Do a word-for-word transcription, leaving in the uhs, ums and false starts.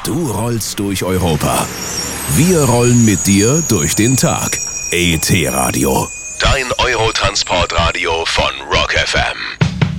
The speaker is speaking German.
Du rollst durch Europa. Wir rollen mit dir durch den Tag. E T Radio. Dein Eurotransportradio von Rock F M.